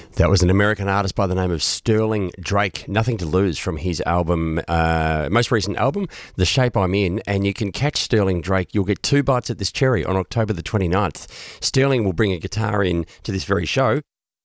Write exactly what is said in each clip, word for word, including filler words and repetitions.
That was an American artist by the name of Sterling Drake. Nothing to Lose from his album, uh, most recent album, The Shape I'm In. And you can catch Sterling Drake. You'll get two bites at this cherry on October the twenty-ninth. Sterling will bring a guitar in to this very show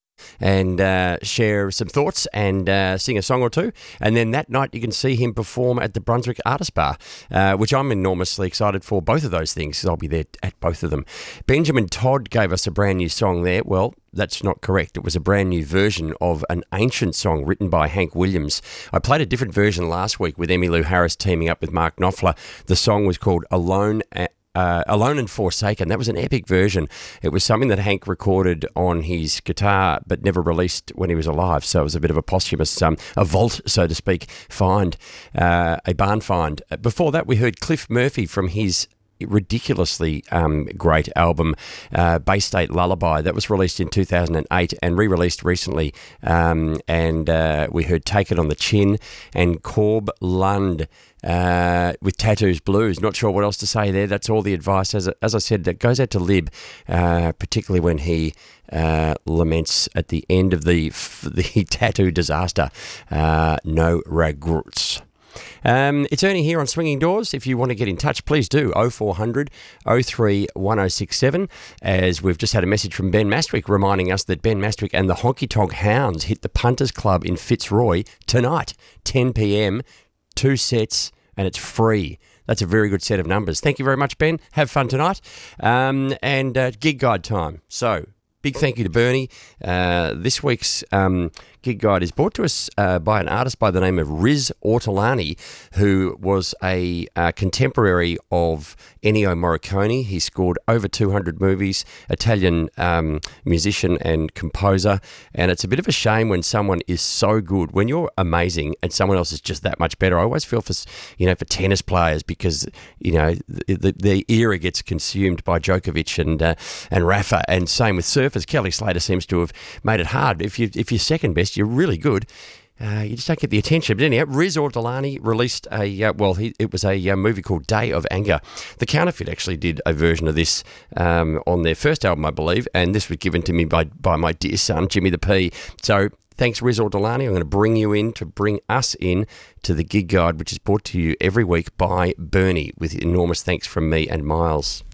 and uh, share some thoughts and uh, sing a song or two. And then that night you can see him perform at the Brunswick Artist Bar, uh, which I'm enormously excited for both of those things because I'll be there at both of them. Benjamin Todd gave us a brand new song there. Well, that's not correct. It was a brand new version of an ancient song written by Hank Williams. I played a different version last week with Emmylou Harris teaming up with Mark Knopfler. The song was called Alone at Uh, Alone and Forsaken. That was an epic version. It was something that Hank recorded on his guitar but never released when he was alive. So it was a bit of a posthumous, um, a vault, so to speak, find, uh, a barn find. Before that, we heard Cliff Murphy from his ridiculously um, great album, uh, Bay State Lullaby. That was released in two thousand eight and re-released recently. Um, and uh, we heard Take It on the Chin and Corb Lund uh, with Tattoos Blues. Not sure what else to say there. That's all the advice. As, as I said, that goes out to Lib, uh, particularly when he uh, laments at the end of the, the tattoo disaster. Uh, no regrets. Um, it's Ernie here on Swinging Doors. If you want to get in touch, please do. oh four hundred, oh three, one oh six seven. As we've just had a message from Ben Mastwick reminding us that Ben Mastwick and the Honky Tonk Hounds hit the Punters Club in Fitzroy tonight, ten p.m, two sets, and it's free. That's a very good set of numbers. Thank you very much, Ben. Have fun tonight. Um, and uh, gig guide time. So, big thank you to Bernie. Uh, this week's um, gig guide is brought to us uh, by an artist by the name of Riz Ortolani, who was a uh, contemporary of Ennio Morricone. He scored over two hundred movies, Italian um, musician and composer. And it's a bit of a shame when someone is so good, when you're amazing and someone else is just that much better. I always feel for, you know, for tennis players because, you know, the, the, the era gets consumed by Djokovic and uh, and Rafa, and same with surfers. Kelly Slater seems to have made it hard. If you if you're second best, you're really good. Uh, you just don't get the attention. But anyhow, Riz Ortolani released a, uh, well, he, it was a uh, movie called Day of Anger. The Counterfeit actually did a version of this um, on their first album, I believe, and this was given to me by, by my dear son, Jimmy the P. So thanks, Riz Ortolani. I'm going to bring you in to bring us in to the gig guide, which is brought to you every week by Bernie, with enormous thanks from me and Miles.